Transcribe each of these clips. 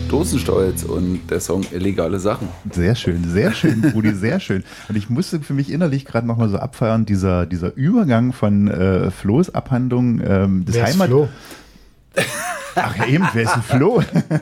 Dosenstolz und der Song Illegale Sachen. Sehr schön, Rudi, sehr schön. Und ich musste für mich innerlich gerade nochmal so abfeiern, dieser Übergang von Flo's Abhandlung des Wer ist Flo? Ach eben, wer ist ein Flo?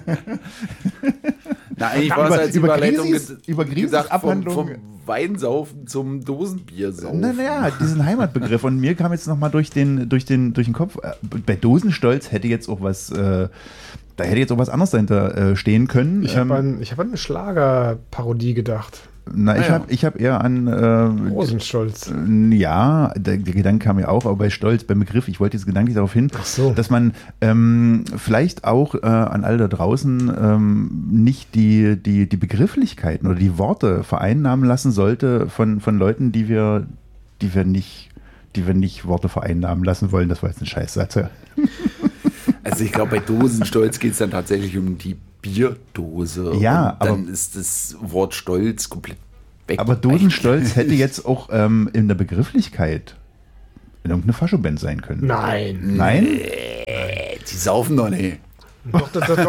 Na, eigentlich war es als Überleitung gedacht vom Weinsaufen zum Dosenbiersaufen. Naja, diesen Heimatbegriff. Und mir kam jetzt nochmal durch den Kopf, bei Dosenstolz hätte jetzt auch was, da hätte jetzt auch was anderes dahinter stehen können. Ich hab an eine Schlagerparodie gedacht. Ich hab eher an Rosenstolz. Ja, der Gedanke kam ja auch, aber bei Stolz, beim Begriff, ich wollte jetzt gedanklich darauf hin, dass man vielleicht auch an alle da draußen nicht die Begrifflichkeiten oder die Worte vereinnahmen lassen sollte von Leuten, die wir nicht Worte vereinnahmen lassen wollen. Das war jetzt ein Scheißsatz. Ja. Also ich glaube, bei Dosenstolz geht es dann tatsächlich um die Bierdose. Ja, und dann ist das Wort Stolz komplett weg. Aber Dosenstolz hätte jetzt auch in der Begrifflichkeit irgendeine Faschoband sein können. Nein. Nein? Die saufen doch nicht. Doch.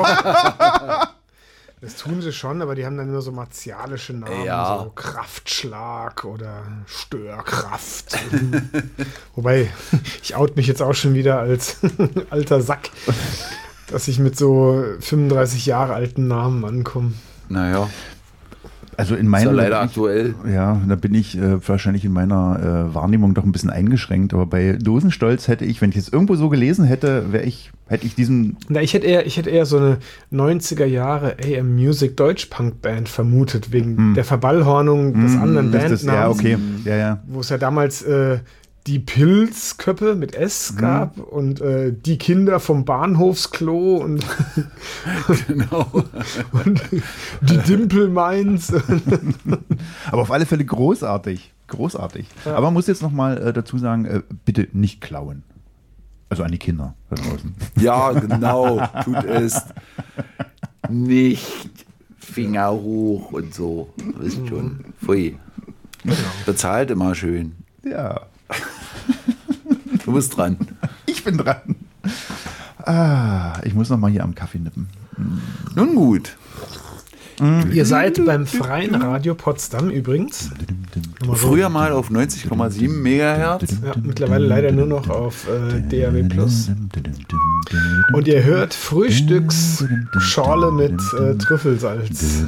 Das tun sie schon, aber die haben dann immer so martialische Namen, so Kraftschlag oder Störkraft. Wobei, ich out mich jetzt auch schon wieder als alter Sack, dass ich mit so 35 Jahre alten Namen ankomme. Naja. Also in meiner, ist ja leider aktuell. Ja, da bin ich wahrscheinlich in meiner Wahrnehmung doch ein bisschen eingeschränkt. Aber bei Dosenstolz hätte ich, wenn ich es irgendwo so gelesen hätte, hätte ich diesen... Na, ich hätte eher so eine 90er Jahre AM Music Deutsch-Punk-Band vermutet, wegen der Verballhornung des anderen Bandnamens. Ja, okay. Ja. Wo es ja damals die Pilzköppe mit S gab und die Kinder vom Bahnhofsklo und, Genau. und die Dimpelmeins. Aber auf alle Fälle großartig. Ja. Aber man muss jetzt nochmal dazu sagen, bitte nicht klauen. Also an die Kinder da draußen. Ja, genau. Tut es nicht. Finger hoch und so. Wisst schon. Pfui. Genau. Bezahlt immer schön. Ja. Du bist dran. Ich bin dran. Ich muss noch mal hier am Kaffee nippen. Nun gut. Ihr seid beim Freien Radio Potsdam übrigens. Früher mal auf 90,7 Megahertz. Ja, mittlerweile leider nur noch auf DAB+. Und ihr hört Frühstücksschorle mit Trüffelsalz.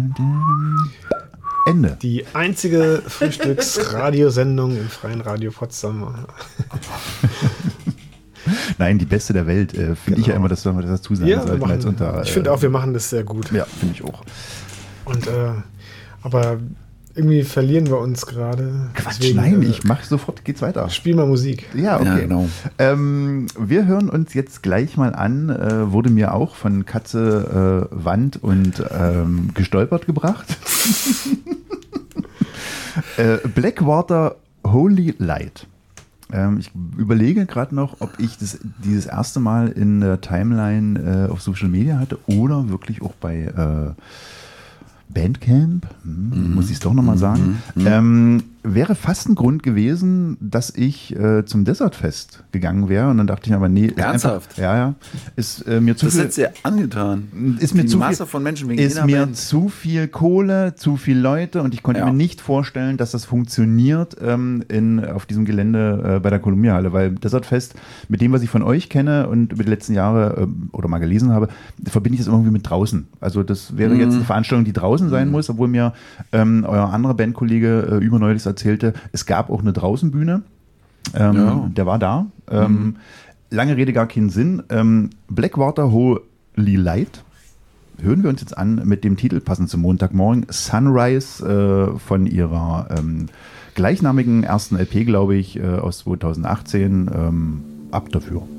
Ende. Die einzige Frühstücksradiosendung im Freien Radio Potsdam. Nein, die beste der Welt. Finde ich ja immer, dass wir das dazu sagen sollten. Ich finde auch, wir machen das sehr gut. Ja, finde ich auch. Und aber irgendwie verlieren wir uns gerade. Quatsch, deswegen, nein, ich mache sofort, geht's weiter. Spiel mal Musik. Ja, okay. Ja, genau. Wir hören uns jetzt gleich mal an, wurde mir auch von Katze Wand und gestolpert gebracht. Blackwater Holy Light. Ich überlege gerade noch, ob ich dieses erste Mal in der Timeline auf Social Media hatte oder wirklich auch bei Bandcamp, muss ich es doch nochmal sagen. Wäre fast ein Grund gewesen, dass ich zum Desertfest gegangen wäre. Und dann dachte ich aber, nee. Ernsthaft? Ja. Ist mir zu das viel. Das hättest du ja angetan. Ist mir die zu Masse viel, von Menschen wegen ist mir zu viel Kohle, zu viele Leute. Und ich konnte mir nicht vorstellen, dass das funktioniert auf diesem Gelände bei der Columbia-Halle. Weil Desertfest, mit dem, was ich von euch kenne und über die letzten Jahre oder mal gelesen habe, verbinde ich das irgendwie mit draußen. Also das wäre jetzt eine Veranstaltung, die draußen sein muss, obwohl mir euer anderer Bandkollege überneulich erzählte, es gab auch eine Draußenbühne. Der war da. Lange Rede, gar keinen Sinn. Blackwater Holy Light hören wir uns jetzt an mit dem Titel, passend zum Montagmorgen, Sunrise von ihrer gleichnamigen ersten LP, glaube ich, aus 2018. Ab dafür.